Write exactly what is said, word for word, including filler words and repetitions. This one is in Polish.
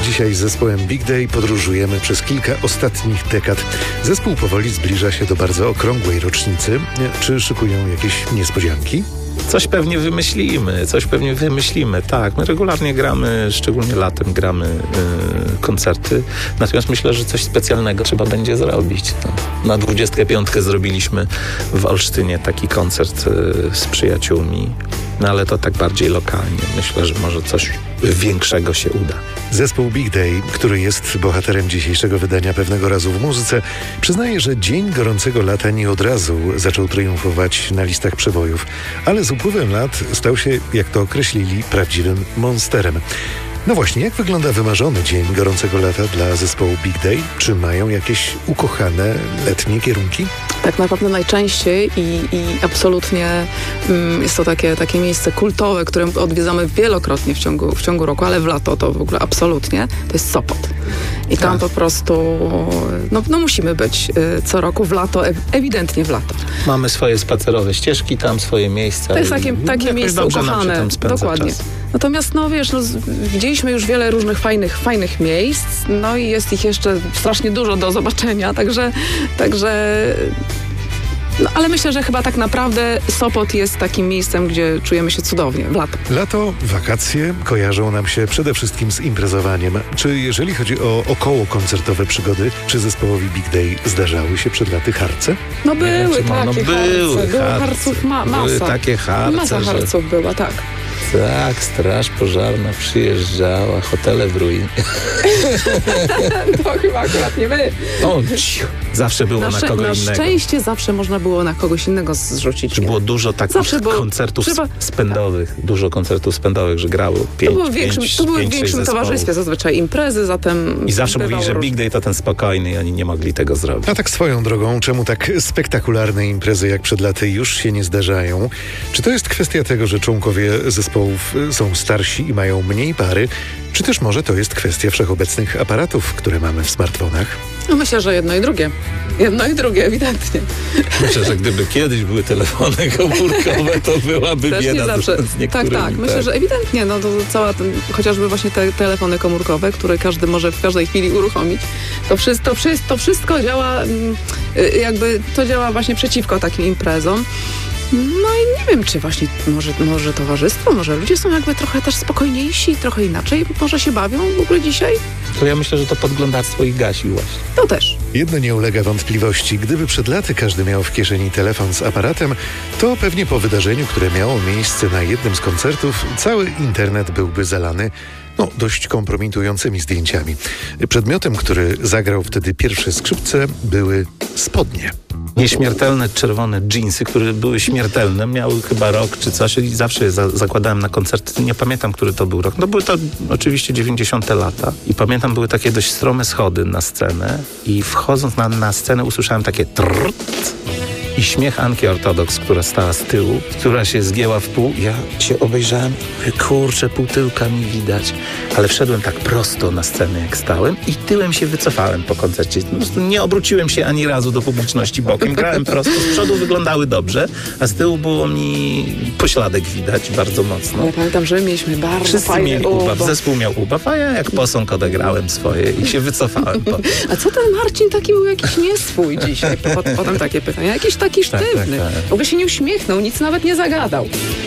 Dzisiaj z zespołem Big Day podróżujemy przez kilka ostatnich dekad. Zespół powoli zbliża się do bardzo okrągłej rocznicy. Czy szykują jakieś niespodzianki? Coś pewnie wymyślimy, coś pewnie wymyślimy, tak. My regularnie gramy, szczególnie latem gramy yy, koncerty, natomiast myślę, że coś specjalnego trzeba będzie zrobić. No. Na dwudziestkę piątkę zrobiliśmy w Olsztynie taki koncert yy, z przyjaciółmi, no ale to tak bardziej lokalnie. Myślę, że może coś większego się uda. Zespół Big Day, który jest bohaterem dzisiejszego wydania Pewnego razu w muzyce, przyznaje, że Dzień gorącego lata nie od razu zaczął triumfować na listach przebojów, ale z upływem lat stał się, jak to określili, prawdziwym monsterem. No właśnie, jak wygląda wymarzony Dzień gorącego lata dla zespołu Big Day? Czy mają jakieś ukochane letnie kierunki? Tak naprawdę najczęściej i, i absolutnie mm, jest to takie, takie miejsce kultowe, które odwiedzamy wielokrotnie w ciągu, w ciągu roku, ale w lato to w ogóle absolutnie, to jest Sopot. I tam po prostu, no, no musimy być y, co roku w lato, e- ewidentnie w lato. Mamy swoje spacerowe ścieżki tam, swoje miejsca. To jest takie, takie miejsce ukochane. Dokładnie. Czas. Natomiast, no wiesz, no, widzieliśmy już wiele różnych fajnych, fajnych miejsc, no i jest ich jeszcze strasznie dużo do zobaczenia, także, także no, ale myślę, że chyba tak naprawdę Sopot jest takim miejscem, gdzie czujemy się cudownie w lato. Lato, wakacje kojarzą nam się przede wszystkim z imprezowaniem. Czy jeżeli chodzi o okołokoncertowe przygody, czy zespołowi Big Day zdarzały się przed laty harce? No były Wiem, takie no, harce, były było harce, harców ma, masa. Były takie harce, Masa że... harców była, tak. Tak, straż pożarna przyjeżdżała, hotele w ruinie. To chyba akurat nie my. O, ciu, zawsze było na, na, na kogo na innego. Na szczęście zawsze można było na kogoś innego zrzucić. Czy było dużo takich Zawsze było, koncertów trzeba, spędowych, dużo koncertów spędowych, że grało pięć, to było w większym, pięć, to były pięć, w większym sześć towarzystwie zespołów. zazwyczaj imprezy, zatem... I zawsze mówili, że róż... Big Day to ten spokojny i oni nie mogli tego zrobić. A tak swoją drogą, czemu tak spektakularne imprezy jak przed laty już się nie zdarzają? Czy to jest kwestia tego, że członkowie zespołów są starsi i mają mniej pary? Czy też może to jest kwestia wszechobecnych aparatów, które mamy w smartfonach? No myślę, że jedno i drugie. Jedno i drugie, ewidentnie. Myślę, że gdyby kiedyś były telefony komórkowe, to byłaby Też bieda nie zawsze. z niektórymi. Tak, tak. Myślę, że ewidentnie, no to cała, ten, chociażby właśnie te telefony komórkowe, które każdy może w każdej chwili uruchomić, to wszystko, to wszystko, to wszystko działa, jakby to działa właśnie przeciwko takim imprezom. No i nie wiem, czy właśnie może, może towarzystwo, może ludzie są jakby trochę też spokojniejsi, trochę inaczej może się bawią w ogóle dzisiaj? To ja myślę, że to podglądarstwo ich gasi właśnie. To też. Jedno nie ulega wątpliwości. Gdyby przed laty każdy miał w kieszeni telefon z aparatem, to pewnie po wydarzeniu, które miało miejsce na jednym z koncertów, cały internet byłby zalany no, dość kompromitującymi zdjęciami. Przedmiotem, który zagrał wtedy pierwsze skrzypce, były spodnie. Nieśmiertelne czerwone dżinsy, które były śmiertelne, miały chyba rok czy coś i zawsze je za- zakładałem na koncerty. Nie pamiętam, który to był rok. No były to oczywiście dziewięćdziesiąte lata i pamiętam, były takie dość strome schody na scenę i wchodząc na, na scenę usłyszałem takie trrrt i śmiech Anki Ortodoks, która stała z tyłu, która się zgięła w pół. Ja się obejrzałem, mówię, kurczę, pół tyłka mi widać. Ale wszedłem tak prosto na scenę, jak stałem i tyłem się wycofałem po koncercie. Po prostu nie obróciłem się ani razu do publiczności bokiem. Grałem prosto, z przodu wyglądały dobrze, a z tyłu było mi pośladek widać bardzo mocno. Ale pamiętam, że mieliśmy bardzo Wszyscy fajny mieli ubaw, ubaw. zespół miał ubaw, a ja jak posąg odegrałem swoje i się wycofałem. Po... A co ten Marcin taki był jakiś nieswój dzisiaj? Potem takie pytania. Jakiś taki sztywny. tak, tak. W ogóle się nie uśmiechnął, nic nawet nie zagadał.